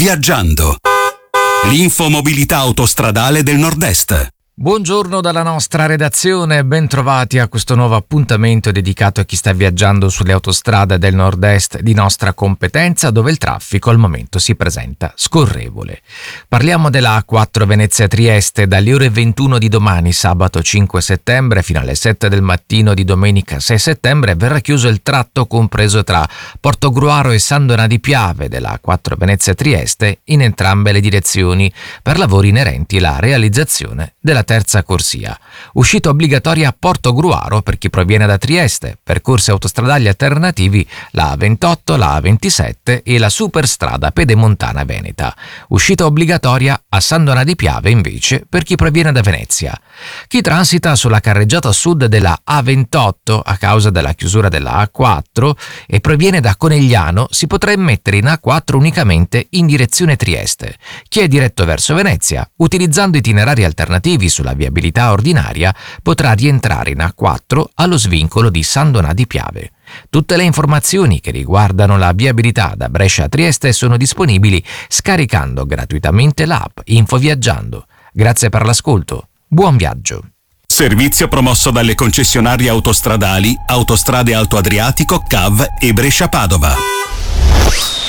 Viaggiando. L'infomobilità autostradale del Nord-Est. Buongiorno dalla nostra redazione, ben trovati a questo nuovo appuntamento dedicato a chi sta viaggiando sulle autostrade del Nord-Est di nostra competenza, dove il traffico al momento si presenta scorrevole. Parliamo della A4 Venezia-Trieste. Dalle ore 21 di domani, sabato 5 settembre, fino alle 7 del mattino di domenica 6 settembre, verrà chiuso il tratto compreso tra Portogruaro e Sandona di Piave della A4 Venezia-Trieste in entrambe le direzioni per lavori inerenti alla realizzazione della terza corsia. Uscita obbligatoria a Portogruaro per chi proviene da Trieste, percorsi autostradali alternativi la A28, la A27 e la superstrada pedemontana veneta. Uscita obbligatoria a Sandona di Piave invece per chi proviene da Venezia. Chi transita sulla carreggiata sud della A28 a causa della chiusura della A4 e proviene da Conegliano si potrà immettere in A4 unicamente in direzione Trieste. Chi è diretto verso Venezia, utilizzando itinerari alternativi sulla viabilità ordinaria, potrà rientrare in A4 allo svincolo di Sandona di Piave. Tutte le informazioni che riguardano la viabilità da Brescia a Trieste sono disponibili scaricando gratuitamente l'app InfoViaggiando. Grazie per l'ascolto. Buon viaggio. Servizio promosso dalle concessionarie autostradali Autostrade Alto Adriatico, CAV e Brescia Padova.